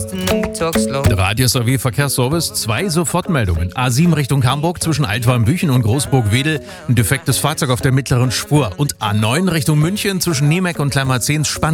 Radius AW Verkehrsservice, 2 Sofortmeldungen. A7 Richtung Hamburg zwischen Altwarmbüchen und Großburg-Wedel, ein defektes Fahrzeug auf der mittleren Spur. Und A9 Richtung München zwischen Niemeck und Kleinerzens,